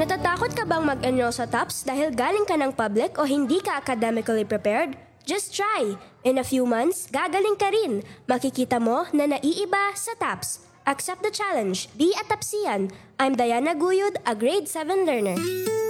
Natatakot ka bang mag-enroll sa TOPS dahil galing ka ng public o hindi ka academically prepared? Just try! In a few months, gagaling ka rin. Makikita mo na naiiba sa TOPS. Accept the challenge. Be a TOPSian. I'm Diana Guyud, a grade 7 learner.